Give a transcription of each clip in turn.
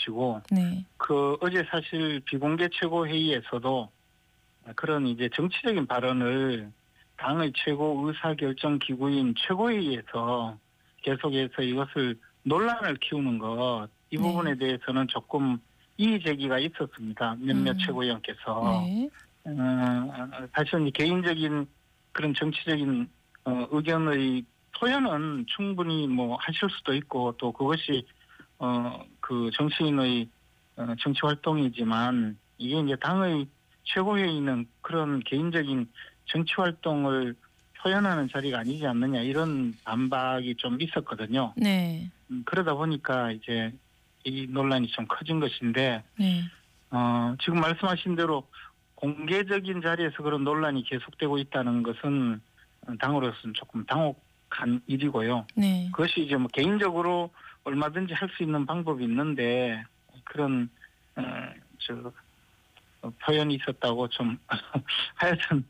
것이고, 네. 그 어제 사실 비공개 최고회의에서도 그런 이제 정치적인 발언을 당의 최고 의사결정 기구인 최고회의에서 계속해서 이것을 논란을 키우는 것, 이 부분에 네. 대해서는 조금 이의 제기가 있었습니다. 몇몇 최고위원께서. 네. 사실 개인적인 그런 정치적인 의견의 표현은 충분히 뭐 하실 수도 있고, 또 그것이 그 정치인의 정치 활동이지만, 이게 이제 당의 최고회의는 그런 개인적인 정치 활동을 표현하는 자리가 아니지 않느냐, 이런 반박이 좀 있었거든요. 네. 그러다 보니까 이제 이 논란이 좀 커진 것인데, 네. 지금 말씀하신 대로 공개적인 자리에서 그런 논란이 계속되고 있다는 것은 당으로서는 조금 당혹한 일이고요. 네. 그것이 이제 뭐 개인적으로 얼마든지 할 수 있는 방법이 있는데, 그런 표현이 있었다고 좀 하여튼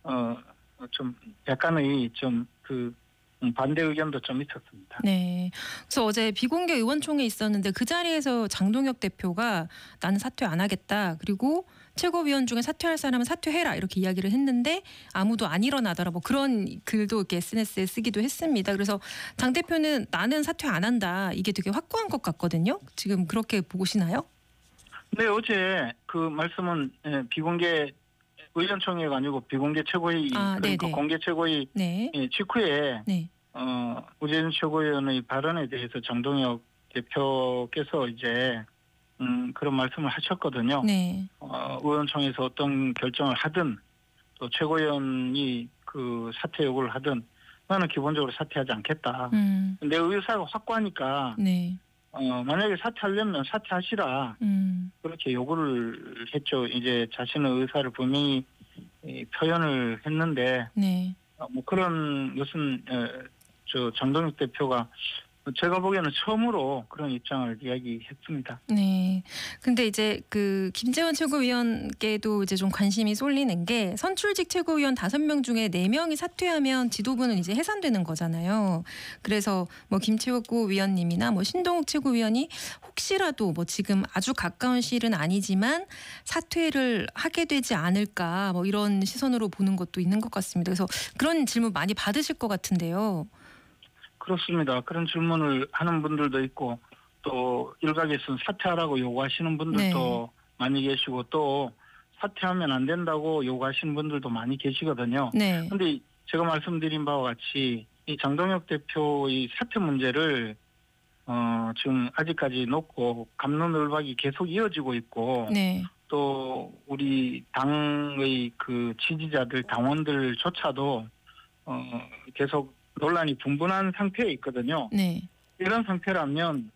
좀 약간의 좀 반대 의견도 좀 있었습니다. 네. 그래서 어제 비공개 의원총회 있었는데 그 자리에서 장동혁 대표가 나는 사퇴 안 하겠다. 그리고 최고위원 중에 사퇴할 사람은 사퇴해라. 이렇게 이야기를 했는데 아무도 안 일어나더라. 뭐 그런 글도 이렇게 SNS에 쓰기도 했습니다. 그래서 장 대표는 나는 사퇴 안 한다. 이게 되게 확고한 것 같거든요. 지금 그렇게 보시나요? 네, 어제 그 말씀은 비공개 의원총회가 아니고 비공개 최고회의, 그러니까 네네. 공개 최고회의 네. 직후에 네. 우재준 최고위원의 발언에 대해서 장동혁 대표께서 이제 그런 말씀을 하셨거든요. 네. 의원총회에서 어떤 결정을 하든, 또 최고위원이 그 사퇴 요구를 하든, 나는 기본적으로 사퇴하지 않겠다. 내 의사가 확고하니까 네. 만약에 사퇴하려면 사퇴하시라, 그렇게 요구를 했죠. 이제 자신의 의사를 분명히 표현을 했는데, 네. 뭐 그런 것은 장동혁 대표가 제가 보기에는 처음으로 그런 입장을 이야기했습니다. 네. 근데 이제 그 김재원 최고위원께도 이제 좀 관심이 쏠리는 게 선출직 최고위원 5명 중에 4명이 사퇴하면 지도부는 이제 해산되는 거잖아요. 그래서 뭐 김최고 위원님이나 뭐 신동욱 최고위원이 혹시라도 뭐 지금 아주 가까운 시일은 아니지만 사퇴를 하게 되지 않을까 뭐 이런 시선으로 보는 것도 있는 것 같습니다. 그래서 그런 질문 많이 받으실 것 같은데요. 그렇습니다. 그런 질문을 하는 분들도 있고, 또 일각에서는 사퇴하라고 요구하시는 분들도 많이 계시고, 또 사퇴하면 안 된다고 요구하시는 분들도 많이 계시거든요. 네. 그런데 제가 말씀드린 바와 같이 이 장동혁 대표의 사퇴 문제를 지금 아직까지 놓고 갑론을박이 계속 이어지고 있고, 네. 또 우리 당의 그 지지자들, 당원들조차도 계속 논란이 분분한 상태에 있거든요. 네. 이런 상태라면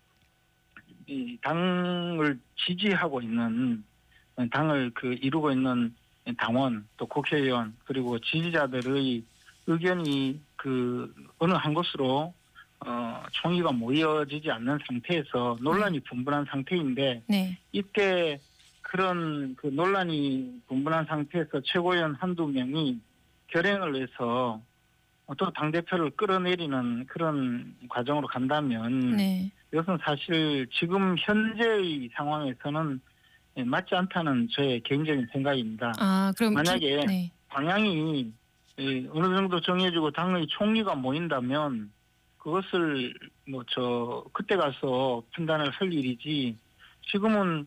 이 당을 지지하고 있는, 당을 이루고 있는 당원, 또 국회의원, 그리고 지지자들의 의견이 어느 한 곳으로 총의가 모여지지 않는 상태에서 논란이 분분한 상태인데, 네. 이때 그런 논란이 분분한 상태에서 최고위원 한두 명이 결행을 해서 또 당대표를 끌어내리는 그런 과정으로 간다면, 네. 이것은 사실 지금 현재의 상황에서는 맞지 않다는 저의 개인적인 생각입니다. 그럼 만약에 네. 방향이 어느 정도 정해지고 당의 총리가 모인다면 그것을 그때 가서 판단을 할 일이지, 지금은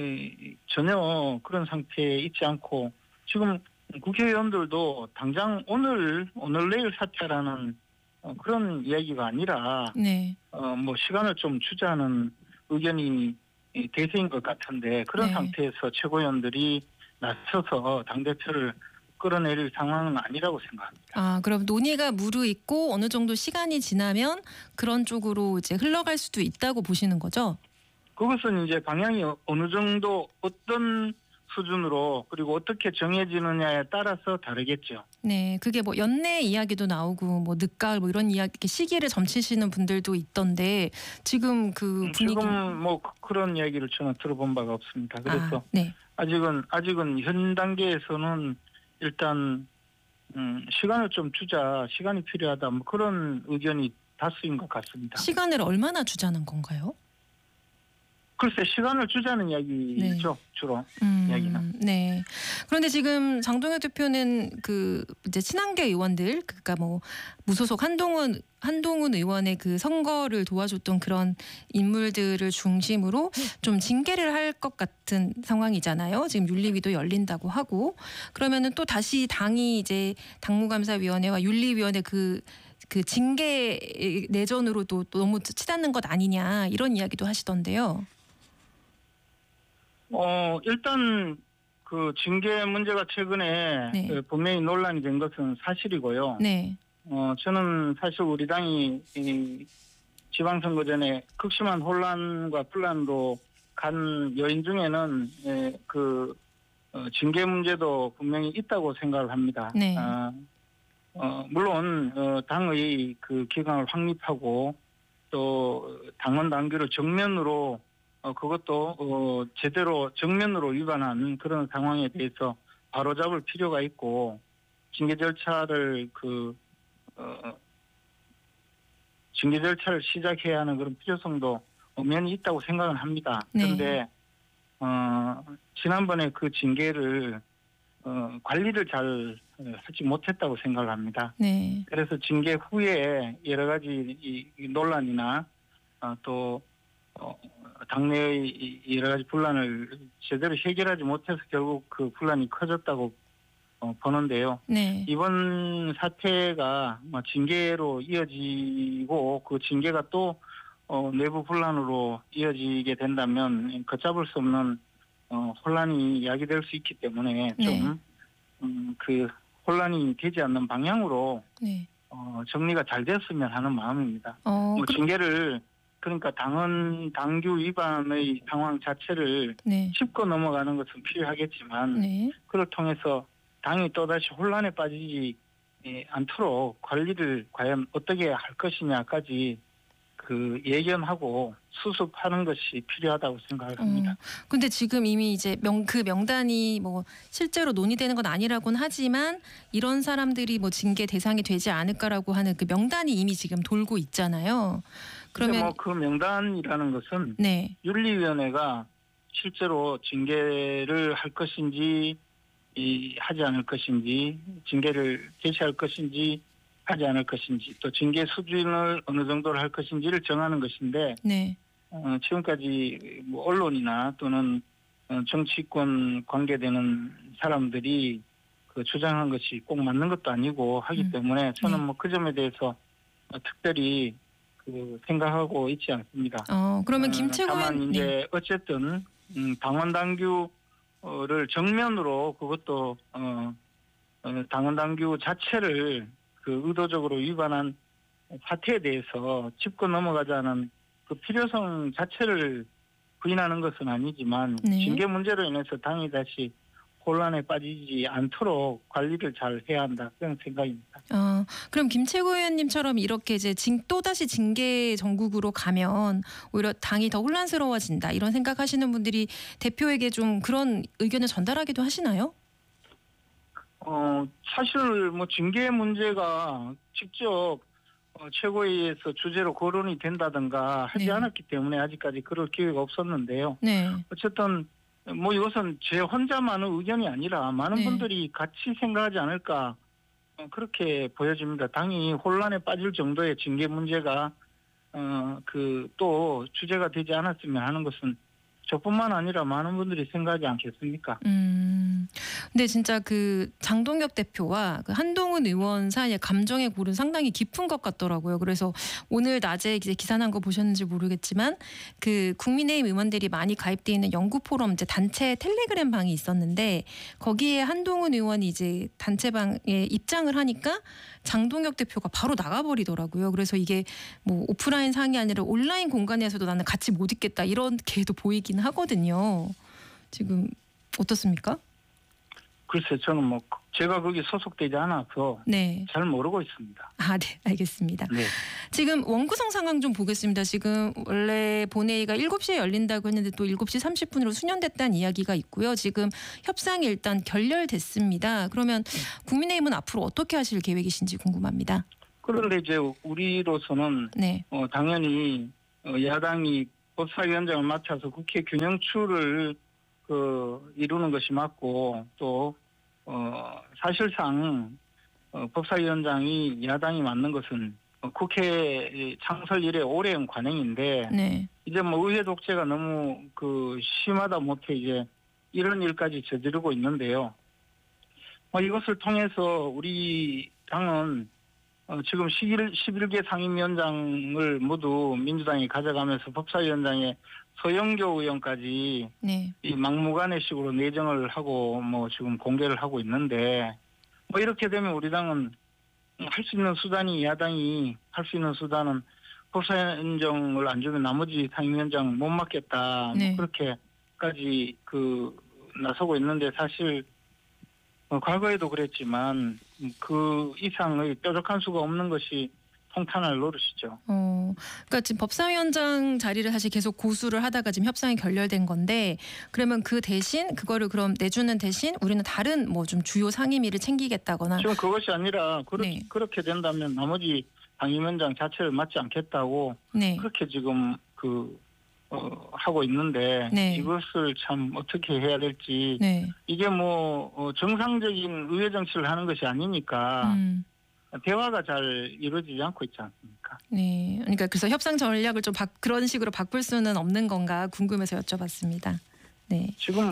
전혀 그런 상태에 있지 않고, 지금 국회의원들도 당장 오늘 내일 사퇴라는 그런 이야기가 아니라 네. 시간을 좀 주자는 의견이 대세인 것 같은데, 그런 네. 상태에서 최고위원들이 나서서 당대표를 끌어내릴 상황은 아니라고 생각합니다. 그럼 논의가 무르익고 어느 정도 시간이 지나면 그런 쪽으로 이제 흘러갈 수도 있다고 보시는 거죠? 그것은 이제 방향이 어느 정도 어떤 수준으로 그리고 어떻게 정해지느냐에 따라서 다르겠죠. 네, 그게 뭐 연내 이야기도 나오고 뭐 늦가을 뭐 이런 이야기 시기를 점치시는 분들도 있던데 지금 그 분위기 지금 뭐 그런 이야기를 저는 들어본 바가 없습니다. 그래서 네. 아직은 현 단계에서는 일단 시간을 좀 주자, 시간이 필요하다, 뭐 그런 의견이 다수인 것 같습니다. 시간을 얼마나 주자는 건가요? 글쎄 시간을 주자는 이야기죠. 주로 이야기는. 네. 그런데 지금 장동혁 대표는 그 이제 친한계 의원들, 그러니까 뭐 무소속 한동훈 의원의 그 선거를 도와줬던 그런 인물들을 중심으로 좀 징계를 할 것 같은 상황이잖아요. 지금 윤리위도 열린다고 하고, 그러면은 또 다시 당이 이제 당무감사위원회와 윤리위원회 그 징계 내전으로도 또 너무 치닫는 것 아니냐 이런 이야기도 하시던데요. 일단 그 징계 문제가 최근에 네. 분명히 논란이 된 것은 사실이고요. 네. 저는 사실 우리 당이 이 지방선거 전에 극심한 혼란과 분란으로 간 요인 중에는 징계 문제도 분명히 있다고 생각을 합니다. 네. 물론 당의 그 기강을 확립하고 또 당원 당규를 정면으로 그것도 제대로 정면으로 위반한 그런 상황에 대해서 바로잡을 필요가 있고 징계 절차를 징계 절차를 시작해야 하는 그런 필요성도 엄연히 있다고 생각은 합니다. 그런데 지난번에 그 징계를 관리를 잘 하지 못했다고 생각을 합니다. 네. 그래서 징계 후에 여러 가지 이 논란이나 또 당내의 여러 가지 분란을 제대로 해결하지 못해서 결국 그 분란이 커졌다고 보는데요. 네. 이번 사태가 징계로 이어지고 그 징계가 또 내부 분란으로 이어지게 된다면 걷잡을 수 없는 혼란이 야기될 수 있기 때문에 좀 그 혼란이 되지 않는 방향으로 네. 정리가 잘 됐으면 하는 마음입니다. 징계를 그러니까 당규 위반의 상황 자체를 네. 짚고 넘어가는 것은 필요하겠지만 네. 그걸 통해서 당이 또다시 혼란에 빠지지 않도록 관리를 과연 어떻게 할 것이냐까지 그 예견하고 수습하는 것이 필요하다고 생각을 합니다. 근데 지금 이미 이제 그 명단이 뭐 실제로 논의되는 건 아니라고는 하지만 이런 사람들이 뭐 징계 대상이 되지 않을까라고 하는 그 명단이 이미 지금 돌고 있잖아요. 그러면 그 명단이라는 것은 네. 윤리위원회가 실제로 징계를 할 것인지 하지 않을 것인지 징계를 개시할 것인지 하지 않을 것인지 또 징계 수준을 어느 정도로 할 것인지를 정하는 것인데 네. 지금까지 뭐 언론이나 또는 정치권 관계되는 사람들이 그 주장한 것이 꼭 맞는 것도 아니고 하기 때문에 저는 뭐 그 점에 대해서 특별히 그 생각하고 있지 않습니다. 그러면 김채구 다만 이제 어쨌든 당원 당규를 정면으로 그것도 당원 당규 자체를 그 의도적으로 위반한 사태에 대해서 짚고 넘어가자는 그 필요성 자체를 부인하는 것은 아니지만 징계 문제로 인해서 당이 다시 혼란에 빠지지 않도록 관리를 잘 해야 한다 그런 생각입니다. 그럼 김채구 의원님처럼 이렇게 이제 또다시 징계 정국으로 가면 오히려 당이 더 혼란스러워진다 이런 생각하시는 분들이 대표에게 좀 그런 의견을 전달하기도 하시나요? 사실 뭐 징계 문제가 직접 최고위에서 주제로 거론이 된다든가 하지 않았기 때문에 아직까지 그럴 기회가 없었는데요. 어쨌든 뭐 이것은 제 혼자만의 의견이 아니라 많은 분들이 같이 생각하지 않을까 그렇게 보여집니다. 당이 혼란에 빠질 정도의 징계 문제가 또 주제가 되지 않았으면 하는 것은 저뿐만 아니라 많은 분들이 생각하지 않겠습니까? 근데 진짜 그 장동혁 대표와 그 한동훈 의원 사이의 감정의 골은 상당히 깊은 것 같더라고요. 그래서 오늘 낮에 이제 기사 난 거 보셨는지 모르겠지만 그 국민의힘 의원들이 많이 가입돼 있는 연구포럼 이제 단체 텔레그램 방이 있었는데 거기에 한동훈 의원이 이제 단체방에 입장을 하니까 장동혁 대표가 바로 나가버리더라고요. 그래서 이게 뭐 오프라인 상이 아니라 온라인 공간에서도 나는 같이 못 있겠다 이런 게도 보이긴 하거든요. 지금 어떻습니까? 글쎄 저는 뭐 제가 거기 소속되지 않아서 잘 모르고 있습니다. 네, 알겠습니다. 지금 원구성 상황 좀 보겠습니다. 지금 원래 본회의가 7시에 열린다고 했는데 또 7시 30분으로 수년됐다는 이야기가 있고요. 지금 협상이 일단 결렬됐습니다. 그러면 국민의힘은 앞으로 어떻게 하실 계획이신지 궁금합니다. 그런데 이제 우리로서는 당연히 야당이 법사위원장을 맡아서 국회 균형추를 이루는 것이 맞고 또 사실상 법사위원장이 야당이 맡는 것은 국회 창설 이래 오래된 관행인데 네. 이제 뭐 의회 독재가 너무 심하다 못해 이제 이런 일까지 저지르고 있는데요. 이것을 통해서 우리 당은 지금 11개 상임위원장을 모두 민주당이 가져가면서 법사위원장의 서영교 의원까지 네. 이 막무가내식으로 내정을 하고 지금 공개를 하고 있는데 이렇게 되면 우리 당은 할 수 있는 수단이 야당이 할 수 있는 수단은 법사위원장을 안 주면 나머지 상임위원장 못 맡겠다. 네. 그렇게까지 나서고 있는데 사실 과거에도 그랬지만 그 이상의 뾰족한 수가 없는 것이 통탄할 노릇이죠. 그러니까 지금 법사위원장 자리를 사실 계속 고수를 하다가 지금 협상이 결렬된 건데 그러면 그 대신 그거를 그럼 내주는 대신 우리는 다른 좀 주요 상임위를 챙기겠다거나 지금 그것이 아니라 네. 그렇게 된다면 나머지 상임위원장 자체를 맡지 않겠다고 네. 그렇게 지금 하고 있는데 네. 이것을 참 어떻게 해야 될지 네. 이게 정상적인 의회 정치를 하는 것이 아니니까 대화가 잘 이루어지지 않고 있지 않습니까? 네. 그러니까 그래서 협상 전략을 좀 그런 식으로 바꿀 수는 없는 건가 궁금해서 여쭤봤습니다. 네.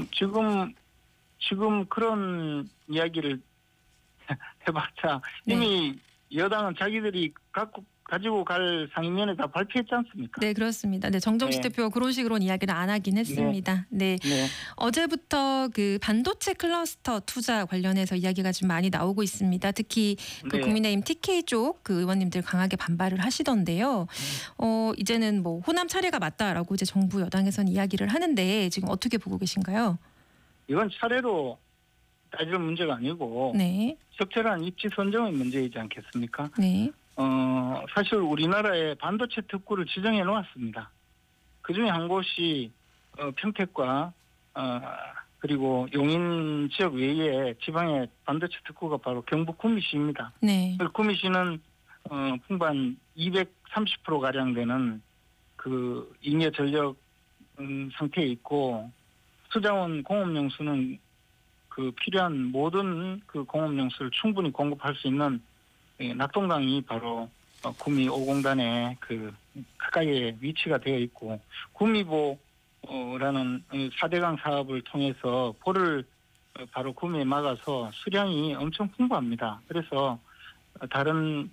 지금 그런 이야기를 해봤자 이미 여당은 자기들이 가지고 갈 상임위원회 다 발표했지 않습니까? 네, 그렇습니다. 네, 정정식 네. 대표가 그런 식으로는 이야기를 안 하긴 했습니다. 네. 네. 어제부터 반도체 클러스터 투자 관련해서 이야기가 좀 많이 나오고 있습니다. 특히 네. 국민의힘 TK 쪽 의원님들 강하게 반발을 하시던데요. 이제는 호남 차례가 맞다라고 이제 정부 여당에서는 이야기를 하는데 지금 어떻게 보고 계신가요? 이건 차례로 따질 문제가 아니고 네. 적절한 입지 선정의 문제이지 않겠습니까? 네. 사실 우리나라에 반도체 특구를 지정해 놓았습니다. 그중에 한 곳이 평택과 그리고 용인 지역 외에 지방의 반도체 특구가 바로 경북 구미시입니다. 네. 구미시는 풍반 230%가량 되는 잉여 전력 상태에 있고 수자원 공업용수는 필요한 모든 공업용수를 충분히 공급할 수 있는 낙동강이 바로 구미 5공단에 가까이에 위치가 되어 있고 구미보라는 4대강 사업을 통해서 보를 바로 구미에 막아서 수량이 엄청 풍부합니다. 그래서 다른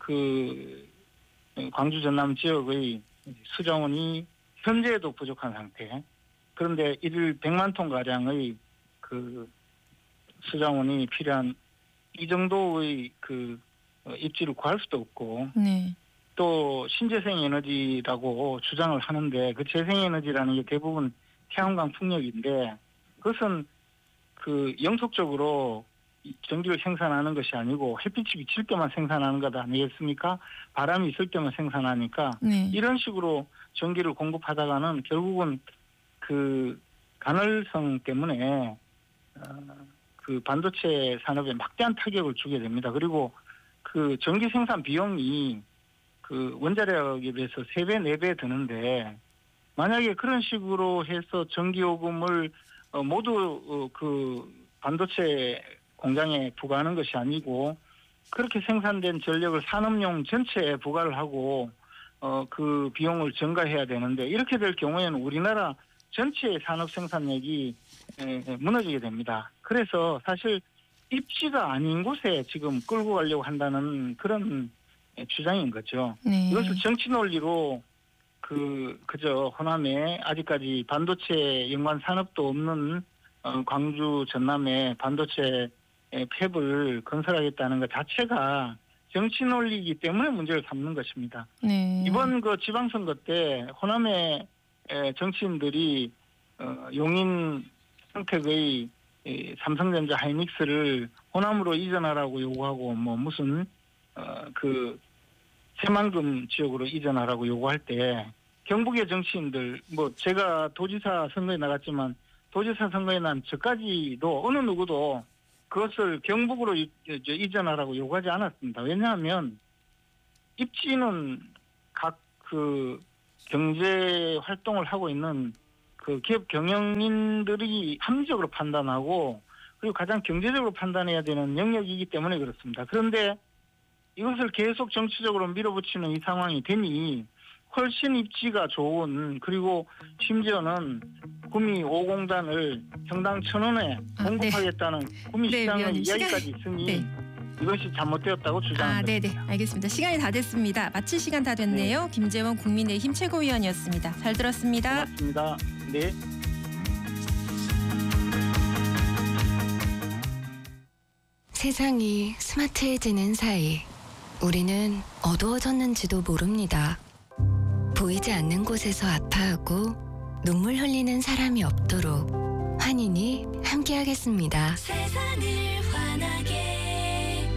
광주 전남 지역의 수자원이 현재도 부족한 상태. 그런데 일일 100만 톤 가량의 수자원이 필요한 이 정도의 입지를 구할 수도 없고 네. 또 신재생 에너지라고 주장을 하는데 그 재생 에너지라는 게 대부분 태양광 풍력인데 그것은 영속적으로 전기를 생산하는 것이 아니고 햇빛이 비칠 때만 생산하는 것 아니겠습니까? 바람이 있을 때만 생산하니까 네. 이런 식으로 전기를 공급하다가는 결국은 간헐성 때문에 반도체 산업에 막대한 타격을 주게 됩니다. 그리고 전기 생산 비용이 원자력에 비해서 3배, 4배 드는데 만약에 그런 식으로 해서 전기요금을 모두 반도체 공장에 부과하는 것이 아니고 그렇게 생산된 전력을 산업용 전체에 부과를 하고 그 비용을 증가해야 되는데 이렇게 될 경우에는 우리나라 전체의 산업 생산력이 무너지게 됩니다. 그래서 사실 입지가 아닌 곳에 지금 끌고 가려고 한다는 그런 주장인 거죠. 네. 이것을 정치 논리로 그저 호남에 아직까지 반도체 연관 산업도 없는 광주 전남에 반도체 팹을 건설하겠다는 것 자체가 정치 논리이기 때문에 문제를 삼는 것입니다. 네. 이번 지방선거 때 호남의 정치인들이 용인 평택의 삼성전자 하이닉스를 호남으로 이전하라고 요구하고 무슨 새만금 지역으로 이전하라고 요구할 때 경북의 정치인들 제가 도지사 선거에 나갔지만 도지사 선거에 난 저까지도 어느 누구도 그것을 경북으로 이전하라고 요구하지 않았습니다. 왜냐하면 입지는 각 경제 활동을 하고 있는 그 기업 경영인들이 합리적으로 판단하고 그리고 가장 경제적으로 판단해야 되는 영역이기 때문에 그렇습니다. 그런데 이것을 계속 정치적으로 밀어붙이는 이 상황이 되니 훨씬 입지가 좋은 그리고 심지어는 구미 5공단을 평당 1,000원에 공급하겠다는 구미 시장의 이야기까지 있으니 이것이 잘못되었다고 주장합니다. 네네, 알겠습니다. 시간이 다 됐습니다. 마칠 시간 다 됐네요. 김재원 국민의힘 최고위원이었습니다. 잘 들었습니다. 고맙습니다. 네. 세상이 스마트해지는 사이 우리는 어두워졌는지도 모릅니다. 보이지 않는 곳에서 아파하고 눈물 흘리는 사람이 없도록 환인이 함께하겠습니다. 세상을 환하게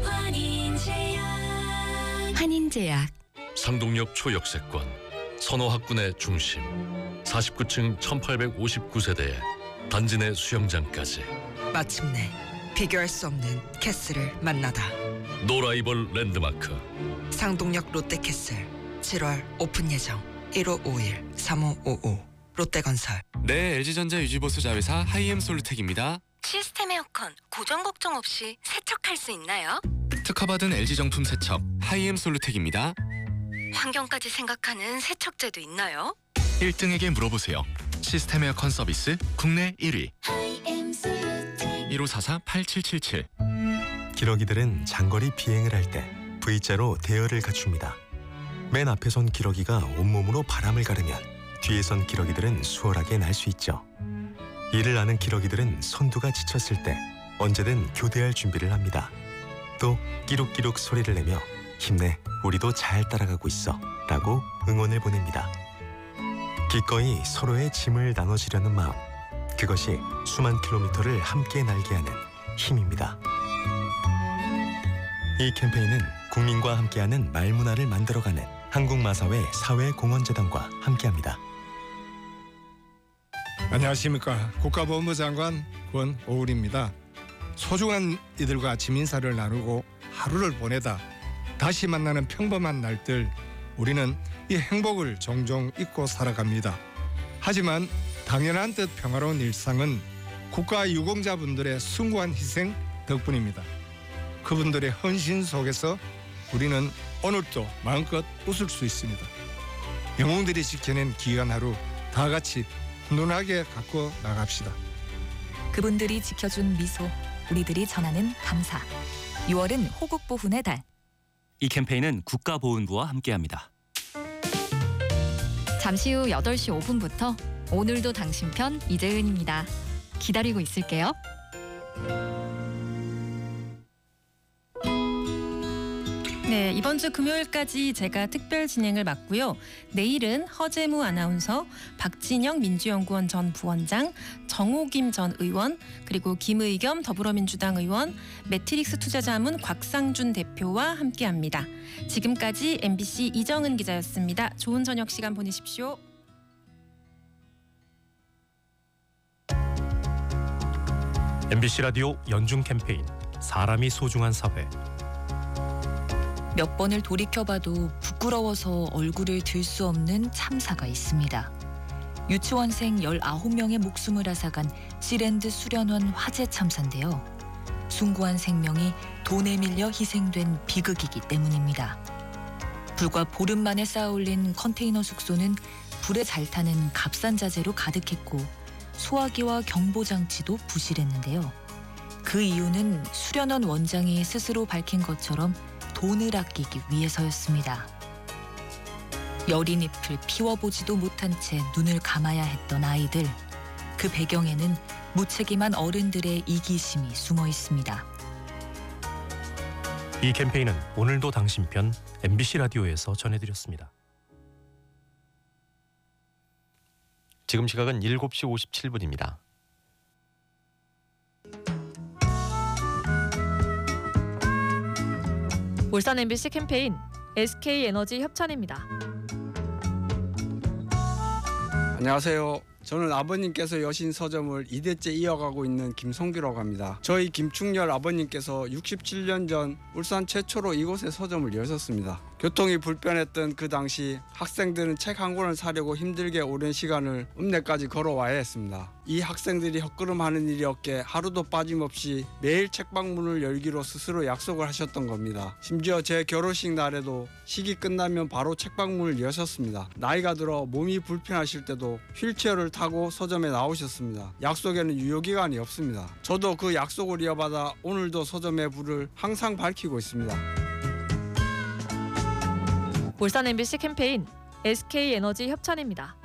환인제약. 상동역 초역세권, 선호학군의 중심, 49층 1859세대에 단지 내 수영장까지. 마침내 비교할 수 없는 캐슬을 만나다. 노라이벌 랜드마크 상동역 롯데캐슬 7월 오픈 예정. 1551-3555 롯데건설. 네, LG전자 유지보수 자회사 하이엠솔루텍입니다. 시스템 에어컨 고정 걱정 없이 세척할 수 있나요? 특허받은 LG 정품 세척 하이엠솔루텍입니다. 환경까지 생각하는 세척제도 있나요? 1등에게 물어보세요. 시스템 에어컨 서비스 국내 1위. 1544-8777. 기러기들은 장거리 비행을 할 때 V자로 대열을 갖춥니다. 맨 앞에 선 기러기가 온몸으로 바람을 가르면 뒤에 선 기러기들은 수월하게 날 수 있죠. 이를 아는 기러기들은 선두가 지쳤을 때 언제든 교대할 준비를 합니다. 또 끼룩끼룩 소리를 내며 힘내, 우리도 잘 따라가고 있어 라고 응원을 보냅니다. 기꺼이 서로의 짐을 나눠주려는 마음, 그것이 수만 킬로미터를 함께 날게 하는 힘입니다. 이 캠페인은 국민과 함께하는 말문화를 만들어가는 한국마사회 사회공헌재단과 함께합니다. 안녕하십니까. 국가보훈부 장관 권오울입니다. 소중한 이들과 아침 인사를 나누고 하루를 보내다 다시 만나는 평범한 날들, 우리는 이 행복을 종종 잊고 살아갑니다. 하지만 당연한 듯 평화로운 일상은 국가 유공자분들의 숭고한 희생 덕분입니다. 그분들의 헌신 속에서 우리는 오늘도 마음껏 웃을 수 있습니다. 영웅들이 지켜낸 귀한 하루 다 같이 훈훈하게 갖고 나갑시다. 그분들이 지켜준 미소, 우리들이 전하는 감사. 6월은 호국보훈의 달. 이 캠페인은 국가보훈부와 함께합니다. 잠시 후 8시 5분부터 오늘도 당신 편 이재은입니다. 기다리고 있을게요. 네, 이번 주 금요일까지 제가 특별 진행을 맡고요. 내일은 허재무 아나운서, 박진영 민주연구원 전 부원장, 정호김 전 의원, 그리고 김의겸 더불어민주당 의원, 매트릭스 투자자문 곽상준 대표와 함께합니다. 지금까지 MBC 이정은 기자였습니다. 좋은 저녁 시간 보내십시오. MBC 라디오 연중 캠페인 사람이 소중한 사회. 몇 번을 돌이켜봐도 부끄러워서 얼굴을 들 수 없는 참사가 있습니다. 유치원생 19명의 목숨을 앗아간 시랜드 수련원 화재 참사인데요. 숭고한 생명이 돈에 밀려 희생된 비극이기 때문입니다. 불과 보름 만에 쌓아올린 컨테이너 숙소는 불에 잘 타는 값싼 자재로 가득했고 소화기와 경보장치도 부실했는데요. 그 이유는 수련원 원장이 스스로 밝힌 것처럼 돈을 아끼기 위해서였습니다. 여린 잎을 피워보지도 못한 채 눈을 감아야 했던 아이들. 그 배경에는 무책임한 어른들의 이기심이 숨어 있습니다. 이 캠페인은 오늘도 당신 편 MBC 라디오에서 전해드렸습니다. 지금 시각은 7시 57분입니다. 울산 MBC 캠페인 SK에너지 협찬입니다. 안녕하세요. 저는 아버님께서 여신 서점을 2대째 이어가고 있는 김성규라고 합니다. 저희 김충렬 아버님께서 67년 전 울산 최초로 이곳에 서점을 여셨습니다. 교통이 불편했던 그 당시 학생들은 책 한 권을 사려고 힘들게 오랜 시간을 읍내까지 걸어와야 했습니다. 이 학생들이 헛걸음하는 일이었기에 하루도 빠짐없이 매일 책방문을 열기로 스스로 약속을 하셨던 겁니다. 심지어 제 결혼식 날에도 식이 끝나면 바로 책방문을 여셨습니다. 나이가 들어 몸이 불편하실 때도 휠체어를 타고 서점에 나오셨습니다. 약속에는 유효기간이 없습니다. 저도 그 약속을 이어받아 오늘도 서점의 불을 항상 밝히고 있습니다. 울산 MBC 캠페인 SK에너지 협찬입니다.